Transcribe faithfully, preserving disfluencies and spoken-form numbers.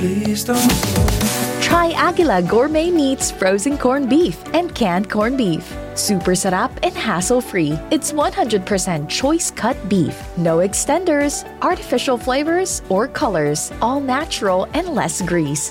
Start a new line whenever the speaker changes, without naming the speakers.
Please don't go.
Try Aguila Gourmet Meats frozen corned beef and canned corned beef. Super sarap and hassle-free. It's one hundred percent choice cut beef. No extenders, artificial flavors, or colors. All natural and less grease.